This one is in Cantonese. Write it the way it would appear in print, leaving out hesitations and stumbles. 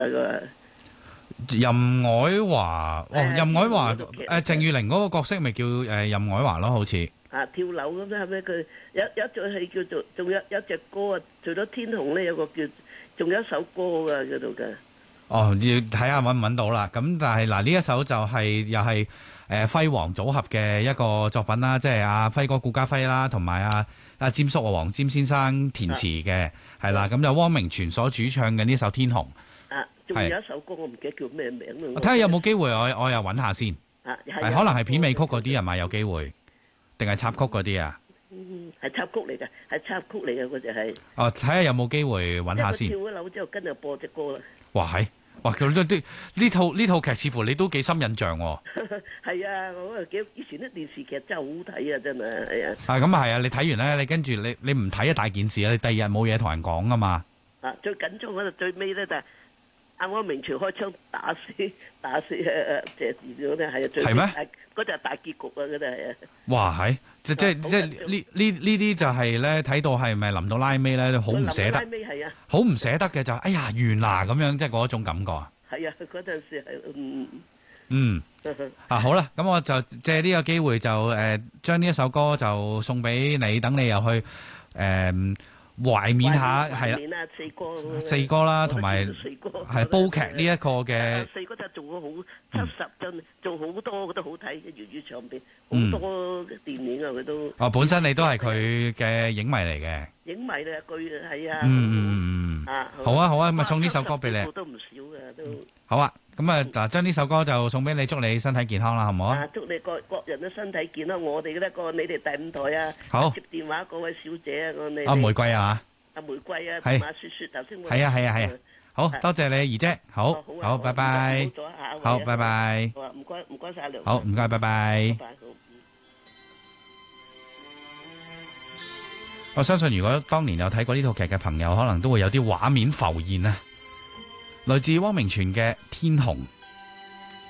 任愛華，任愛華鄭裕玲嗰個角色咪叫任愛華咯，好似跳樓咁啦，係咪佢有一隻戲叫做，仲有一隻歌啊，除咗天虹咧，有個叫，仲有一首歌㗎嗰度嘅。哦， 要睇下揾唔揾到啦。咁但係嗱，呢一首就係又係輝煌組合嘅一個作品啦，即係阿輝哥顧嘉輝啦，同埋阿詹叔黃霑先生填詞嘅，係啦。咁就汪明荃所主唱嘅呢首《天虹》。 仲有一首歌我唔記得叫咩名啦。 我睇下有冇機會我又揾下先。可能係片尾曲嗰啲係咪有機會？定係插曲嗰啲啊？ 係插曲嚟嘅，係插曲嚟嘅嗰隻係。 睇下有冇機會揾下先。 跳咗樓之後，跟住播隻歌啦。 哇，佢呢套劇似乎你都幾深印象喎。 係啊，我以前啲電視劇真係好睇啊，真係係啊。 咁啊係啊，你睇完咧，你跟住你唔睇啊大件事啊，你第二日冇嘢同人講啊嘛。 最緊張嗰度最尾咧就係汪明荃開槍打死謝賢咗咧，係啊，最係咩？嗰就係大結局啊！嗰度係啊。哇，係即呢啲就係咧睇到係咪臨到拉尾咧好唔捨得，好唔捨得嘅就哎呀完啦咁樣，即係嗰種感覺啊。係啊，嗰陣時係好啦，咁我就借呢個機會就將呢一首歌就送俾你，等你又去懷緬下，係啦，四哥啦，同埋係煲劇呢一個嘅。四哥真係做咗好70真，做好多我都好睇嘅粵語唱片，好多電影啊佢都。本身你都係佢嘅影迷嚟嘅。影迷嚟啊，佢係啊。好啊，咁咪送呢首歌俾你。都唔少嘅都。好啊，咁嗱，將呢首歌就送俾你，祝你身體健康啦，好唔好啊？祝你各人都身體健康。我哋咧你哋第五台啊，好接電話嗰位小姐啊，你。玫瑰啊。玫瑰啊，同埋雪雪頭先。係啊，好多謝你姨姐，好，拜拜。好，拜拜。唔該晒梁。好，唔該，拜拜。我相信如果當年有睇過呢套劇嘅朋友，可能都會有啲畫面浮現啊。來自汪明荃嘅《天虹》。